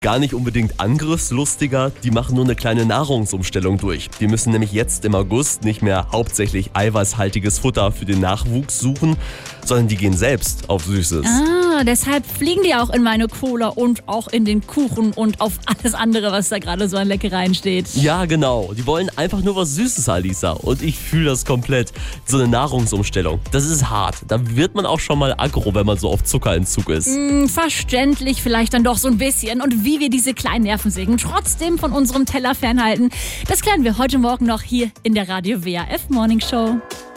Gar nicht unbedingt angriffslustiger, die machen nur eine kleine Nahrungsumstellung durch. Die müssen nämlich jetzt im August nicht mehr hauptsächlich eiweißhaltiges Futter für den Nachwuchs suchen, sondern die gehen selbst auf Süßes. Deshalb fliegen die auch in meine Cola und auch in den Kuchen und auf alles andere, was da gerade so an Leckereien steht. Ja, genau. Die wollen einfach nur was Süßes, Alisa. Und ich fühle das komplett. So eine Nahrungsumstellung, das ist hart. Da wird man auch schon mal aggro, wenn man so auf Zuckerentzug ist. Verständlich vielleicht dann doch so ein bisschen. Und wie wir diese kleinen Nervensägen trotzdem von unserem Teller fernhalten, das klären wir heute Morgen noch hier in der Radio WRF Morning Show.